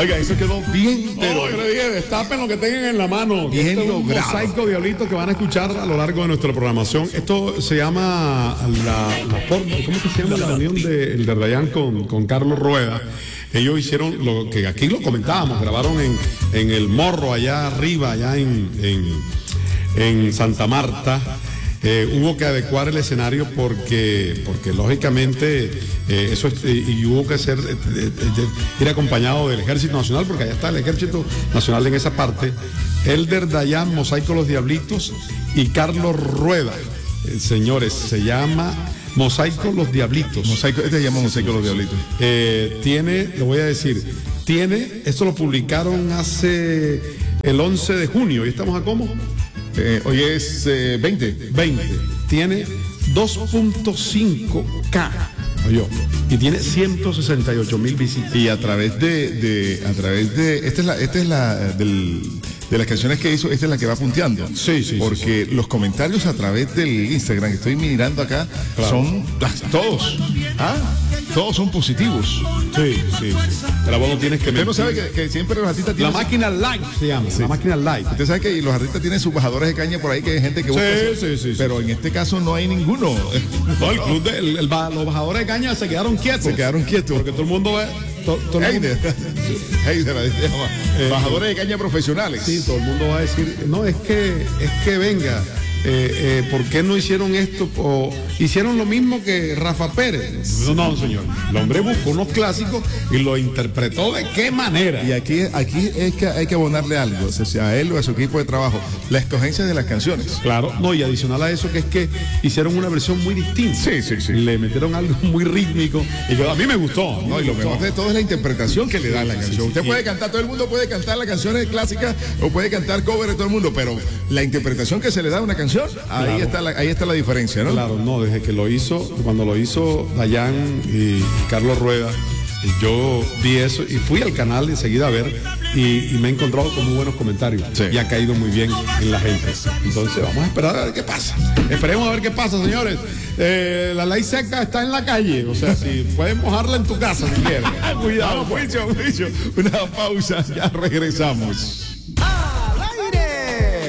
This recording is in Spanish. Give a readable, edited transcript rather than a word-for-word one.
Oiga, eso quedó bien, pero... yo le dije, destapen lo que tengan en la mano. Bien Este es un logrado. mosaico diablito que van a escuchar a lo largo de nuestra programación. Esto se llama ¿cómo que se llama la reunión de el Dardayán con Carlos Rueda? Ellos hicieron lo que aquí lo comentábamos, grabaron en el Morro allá arriba, allá en Santa Marta. Hubo que adecuar el escenario porque lógicamente y hubo que ir acompañado del Ejército Nacional, porque allá está el Ejército Nacional en esa parte. Elder Dayan, Mosaico Los Diablitos, y Carlos Rueda. Señores, se llama Mosaico Los Diablitos. Mosaico, se llama Mosaico Los Diablitos. Le voy a decir, esto lo publicaron hace el 11 de junio, ¿y estamos a cómo? Hoy es 20. Tiene 2.5K. Y tiene 168,000 visitas. Y a través de esta es la de las canciones que hizo, esta es la que va punteando. Sí. Porque los comentarios a través del Instagram que estoy mirando acá, claro, son todos son positivos. Sí. Pero vos no tienes que mentir. Usted no sabe que siempre los artistas tienen... La máquina like se llama, la máquina like. Usted sabe que los artistas tienen sus bajadores de caña por ahí, que hay gente que busca... Sí. Pero en este caso no hay ninguno. No, el club los bajadores de caña se quedaron quietos. Porque todo el mundo ve... Bajadores de caña profesionales. Sí, todo el mundo va a decir, no, es que venga, ¿por qué no hicieron esto? O hicieron lo mismo que Rafa Pérez. No, señor. El hombre buscó unos clásicos y lo interpretó de qué manera. Y aquí es que hay que abonarle algo, o sea, a él o a su equipo de trabajo, la escogencia de las canciones. Claro, no, y adicional a eso, que es que hicieron una versión muy distinta. Sí. Le metieron algo muy rítmico y que a mí me gustó. No, y lo mejor de todo es la interpretación que le da a la canción. Usted puede cantar, todo el mundo puede cantar las canciones clásicas o puede cantar cover de todo el mundo, pero la interpretación que se le da a una canción, claro, ahí está la diferencia, ¿no? Claro, no, desde que cuando lo hizo Dayan y Carlos Rueda, yo vi eso y fui al canal enseguida a ver y me he encontrado con muy buenos comentarios. Sí. Y ha caído muy bien en la gente. Entonces vamos a esperar a ver qué pasa. Esperemos a ver qué pasa, señores. La ley seca está en la calle, o sea, si puedes mojarla en tu casa si quieres. Cuidado, mucho. Una pausa, ya regresamos.